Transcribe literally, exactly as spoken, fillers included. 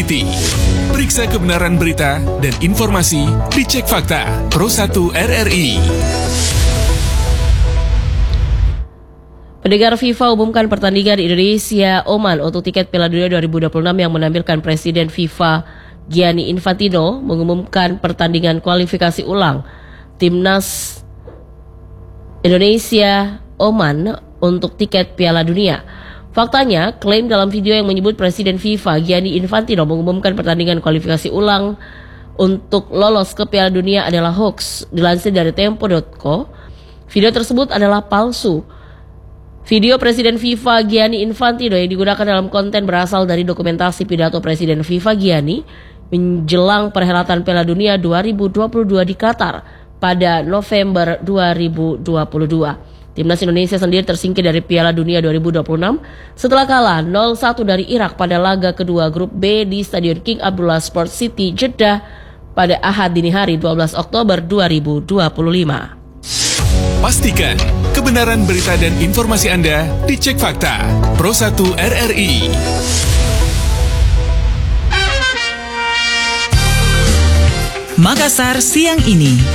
City. Periksa kebenaran berita dan informasi di Cek Fakta Pro satu R R I. Pendengar, FIFA umumkan pertandingan Indonesia Oman untuk tiket Piala Dunia dua ribu dua puluh enam yang menampilkan Presiden FIFA Gianni Infantino mengumumkan pertandingan kualifikasi ulang Timnas Indonesia Oman untuk tiket Piala Dunia. Faktanya, klaim dalam video yang menyebut Presiden FIFA Gianni Infantino mengumumkan pertandingan kualifikasi ulang untuk lolos ke Piala Dunia adalah hoax. Dilansir dari tempo titik co, video tersebut adalah palsu. Video Presiden FIFA Gianni Infantino yang digunakan dalam konten berasal dari dokumentasi pidato Presiden FIFA Gianni menjelang perhelatan Piala Dunia dua ribu dua puluh dua di Qatar pada November dua ribu dua puluh dua. Timnas Indonesia sendiri tersingkir dari Piala Dunia dua ribu dua puluh enam setelah kalah nol satu dari Irak pada laga kedua grup B di Stadion King Abdullah Sports City, Jeddah pada Ahad dini hari dua belas Oktober dua ribu dua puluh lima. Pastikan kebenaran berita dan informasi Anda di Cek Fakta Pro satu R R I. Makassar siang ini.